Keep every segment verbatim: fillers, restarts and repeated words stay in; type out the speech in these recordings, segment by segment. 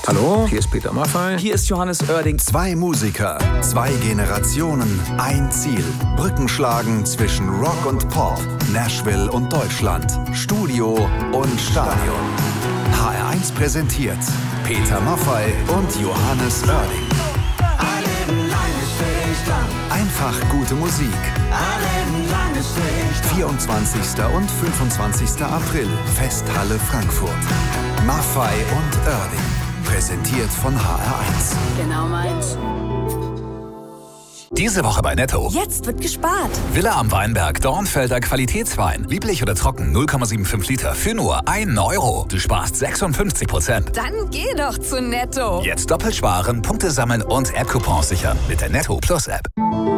Hallo, hier ist Peter Maffay. Hier ist Johannes Oerding. Zwei Musiker, zwei Generationen, ein Ziel. Brücken schlagen zwischen Rock und Pop, Nashville und Deutschland, Studio und Stadion. H R eins präsentiert Peter Maffay und Johannes Oerding. Einfach gute Musik. vierundzwanzigster und fünfundzwanzigster April, Festhalle Frankfurt. Maffay und Oerding. Präsentiert von H R eins. Genau meins. Diese Woche bei Netto. Jetzt wird gespart. Villa am Weinberg, Dornfelder Qualitätswein. Lieblich oder trocken, null Komma fünfundsiebzig Liter für nur einen Euro. Du sparst sechsundfünfzig Prozent. Dann geh doch zu Netto. Jetzt doppelt sparen, Punkte sammeln und App-Coupons sichern mit der Netto Plus App.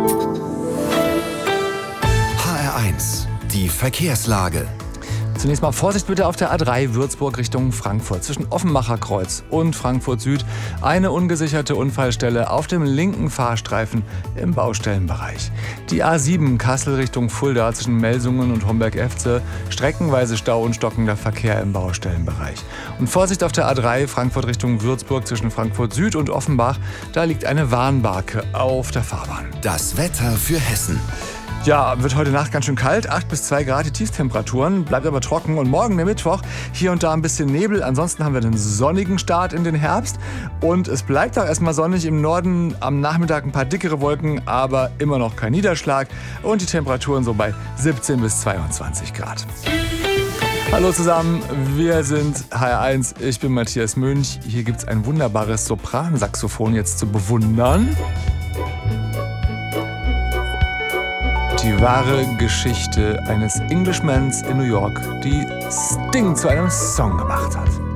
H R eins. Die Verkehrslage. Zunächst mal Vorsicht bitte auf der A drei Würzburg Richtung Frankfurt. Zwischen Offenbacher Kreuz und Frankfurt Süd eine ungesicherte Unfallstelle auf dem linken Fahrstreifen im Baustellenbereich. Die A sieben Kassel Richtung Fulda zwischen Melsungen und Homberg-Efze streckenweise Stau und stockender Verkehr im Baustellenbereich. Und Vorsicht auf der A drei Frankfurt Richtung Würzburg zwischen Frankfurt Süd und Offenbach. Da liegt eine Warnbarke auf der Fahrbahn. Das Wetter für Hessen. Ja, wird heute Nacht ganz schön kalt, acht bis zwei Grad die Tiefstemperaturen, bleibt aber trocken und morgen der Mittwoch hier und da ein bisschen Nebel. Ansonsten haben wir einen sonnigen Start in den Herbst und es bleibt auch erstmal sonnig im Norden, am Nachmittag ein paar dickere Wolken, aber immer noch kein Niederschlag und die Temperaturen so bei siebzehn bis zweiundzwanzig Grad. Hallo zusammen, wir sind H R eins, ich bin Matthias Münch. Hier gibt's ein wunderbares Sopransaxophon jetzt zu bewundern. Die wahre Geschichte eines Englishmans in New York, die Sting zu einem Song gemacht hat.